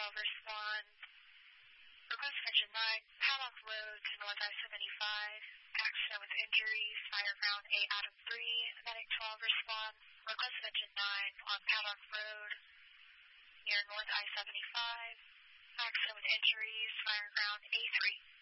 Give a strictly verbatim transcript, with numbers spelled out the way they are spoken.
twelve respond. Request engine nine, Paddock Road to North I seventy-five. Accident with injuries, fire ground eight out of three. Medic twelve respond. Request engine nine on Paddock Road near North I seventy-five. Accident with injuries, fire ground A three.